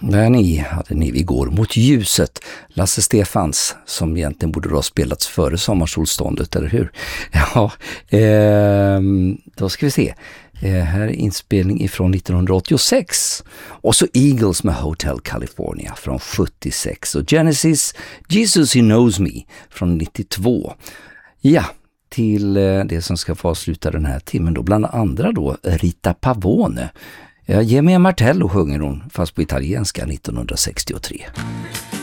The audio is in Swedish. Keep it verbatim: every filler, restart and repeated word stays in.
Där ni hade ni igår mot ljuset. Lasse Stefans, som egentligen borde ha spelats före sommarsolståndet, eller hur? Ja, eh, då ska vi se. Eh, här är inspelning ifrån nittonhundraåttiosex. Och så Eagles med Hotel California från sjuttiosex. Och Genesis, Jesus He Knows Me från nittiotvå. Ja, till eh, det som ska få avsluta den här timmen då. Bland andra då Rita Pavone. Ja, Ge mig en Martello sjunger hon, fast på italienska nittonhundrasextiotre.